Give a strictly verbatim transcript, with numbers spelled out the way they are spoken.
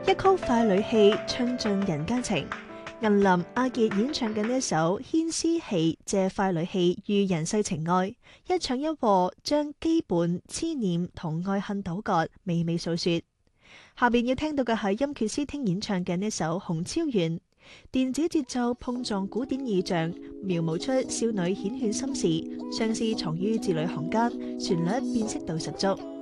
一曲快女戲，唱盡人間情。銀林阿杰演唱嘅呢一首《牽絲戲》，借快女戲喻人世情愛，一唱一和，將羈絆、癡念同愛恨糾葛娓娓訴說。下邊要聽到嘅係音缺詩聽演唱嘅呢首《紅超圓》，電子節奏碰撞古典意象，描摹出少女繾綣心事，相思藏於字裏行間，旋律辨識度十足。